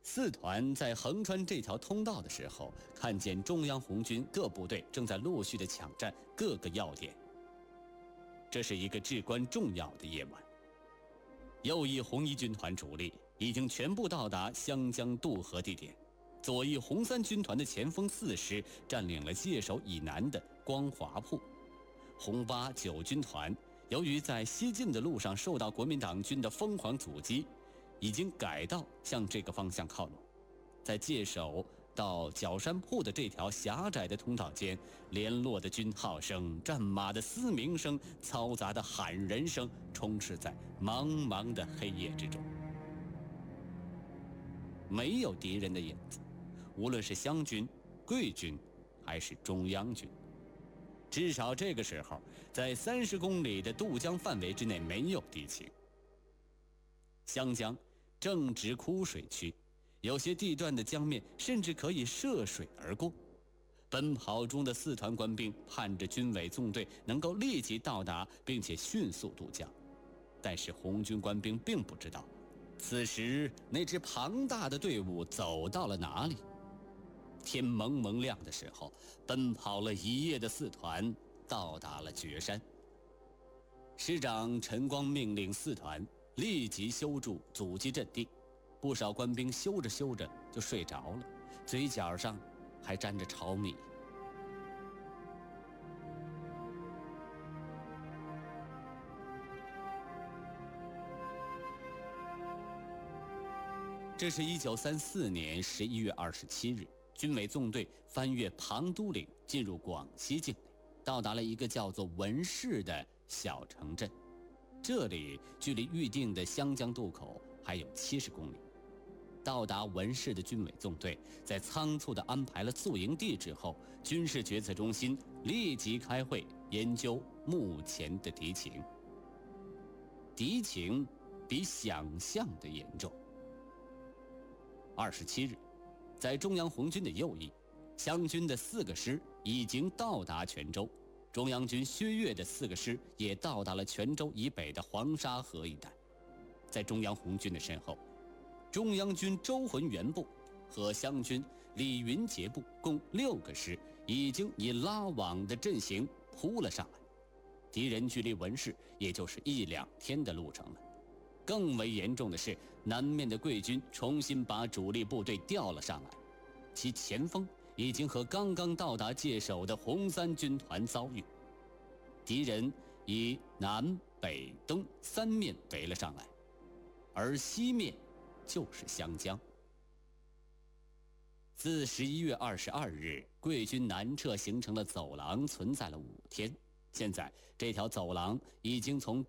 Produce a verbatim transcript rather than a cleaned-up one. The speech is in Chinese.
四团在横穿这条通道的时候，看见中央红军各部队正在陆续的抢占各个要点。这是一个至关重要的夜晚。右翼红一军团主力已经全部到达湘江渡河地点，左翼红三军团的前锋四师占领了界首以南的光华铺。红八九军团由于在西进的路上受到国民党军的疯狂阻击，已经改道向这个方向靠拢。在界首到角山铺的这条狭窄的通道间，联络的军号声、战马的嘶鸣声、嘈杂的喊人声充斥在茫茫的黑夜之中。没有敌人的影子，无论是湘军、桂军还是中央军。至少这个时候，在三十公里的渡江范围之内没有敌情。湘江正值枯水区，有些地段的江面甚至可以涉水而过。奔跑中的四团官兵盼着军委纵队能够立即到达，并且迅速渡江。但是红军官兵并不知道，此时那支庞大的队伍走到了哪里。天蒙蒙亮的时候，奔跑了一夜的四团到达了绝山。师长陈光命令四团立即修筑阻击阵地，不少官兵修着修着就睡着了，嘴角上还沾着炒米。这是一九三四年十一月二十七日，军委纵队翻越庞都岭，进入广西境内，到达了一个叫做文市的小城镇。这里距离预定的湘江渡口还有七十公里。到达文市的军委纵队在仓促地安排了宿营地之后，军事决策中心立即开会研究目前的敌情。敌情比想象的严重。二十七日，在中央红军的右翼，湘军的四个师已经到达泉州，中央军薛岳的四个师也到达了泉州以北的黄沙河一带。在中央红军的身后，中央军周浑元部和湘军李云杰部共六个师已经以拉网的阵型扑了上来，敌人距离文市也就是一两天的路程了。更为严重的是，南面的桂军重新把主力部队调了上来，其前锋已经和刚刚到达界首的红三军团遭遇。敌人以南北东三面围了上来，而西面就是湘江。自十一月二十二日桂军南撤形成的走廊存在了五天，现在这条走廊已经从